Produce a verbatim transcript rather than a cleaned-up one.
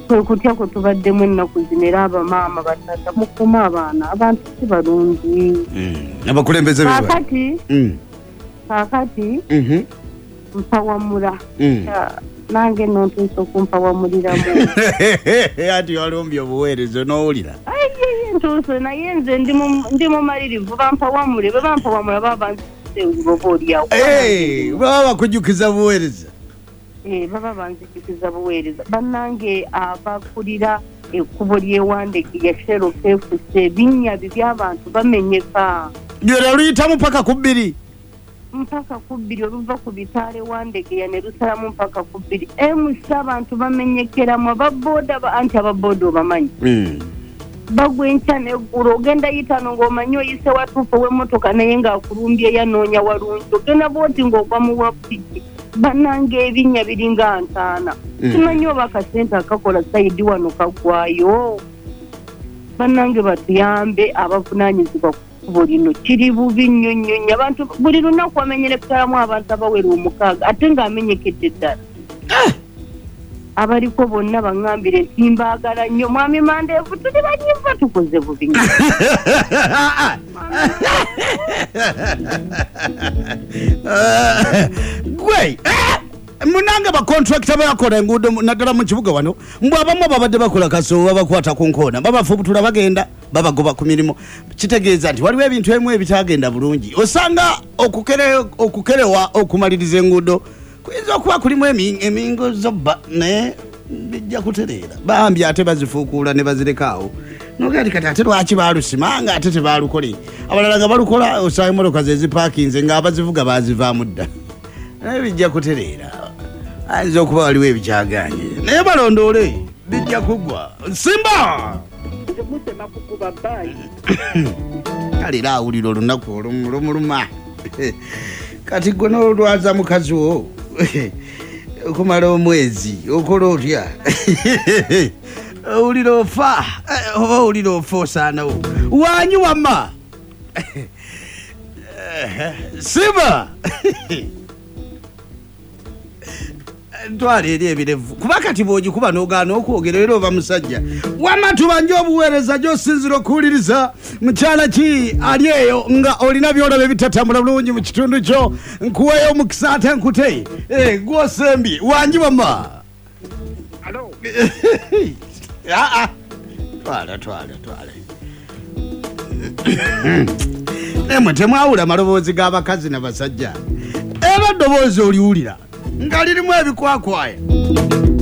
kutya ko tubaddemu ennaku zino era abamaama batata mukuma abaana abantu si balungi abakulembeze bewa kakati kakati mpawamula nange nontuusa okumpawamuliramu ati walombye obuweereza n'owulira ntuuse naye nze ndi mumalirivu bampawamule bwe bampawamula baba banzikisa oba oliawo baba bakujjukiza buweereza baba banzijukiza buweereza bannange abakulira ekkubo ly'Ewandeke ya Shero Kefuse ebinnya by'abantu bamenyeka lyera luyitamu mpaka ku bbiri mpaka ku bbiri oluva ku bitaala Ewandeke ya ne lusalamu mpaka ku bbiri emusi abantu bamenyekeramu ababooda anti ababooda obamanyi bagwa enkya neggulu ogenda yitano ng'omanyi oyise watuufu ow'emmotoka naye ng'akulumbye yanoonya walungi ogenda booti ng'ogwa mu wapiki bannange ebinnya biringa ntaana simanyi oba akasente akakola sayidi wano kagwayo bannange batuyambe abavunaanyizibwa ku kkubo lino kiri bubi nnyo nnyo nnyo abantu buli lunaku bamenyerekeramu abantu abawera omukaaga ate ng'amenyekedde ddala abaliko bonna baŋŋambire nti mbaagala nnyo mwami Mandeevu tuli banyimba tukoze bubi nnyo gwe munange bakontrakita bayakola enguudo naddala mu kibuga wano mbw abamu babadde bakola kasobo babakwata ku nkoona babafubutula bagenda babagoba ku mirimu kitegeeza nti waliwo ebintu ebimu ebitagenda bulungi osanga okukerewa okumaliriza enguudo kuyinza okuba kulimu emingo zobba naye bijja kutereera bambi ate bazifuukuula ne bazirekaawo nogati kati ate lwaki balusimanga ate tebalukole abalala nga balukola osanga emmotoka zezipaakinze ng'abazivuga bazivaamu dda naye bijja kutereera ayinza okuba waliwo ebikyaganye naye balondoole bijja kuggwa Simba kalira awulira olunaku olumuluma kati gwe n'olwaza mukazi wo okumala omwezi okola otya owulira ofa oba owulira ofa osaanawo wanyi wamma Simba ntwala eri ebirevu kuba kati bw'ogikuba n'ogaana okwogera era oba musajja wamma tubanje obuweereza gy'osinzira okuwuliriza mukyala ki ali eyo nga olina byolaba ebitatambula bulungi mu kitundu kyo nkuweeyo omukisa ate nkute gwosembi wangi wamma twala twala twala nemwe temwawula maloboozi g'abakazi n'abasajja era ddoboozi oliwulira nga lirimu ebikwakwaya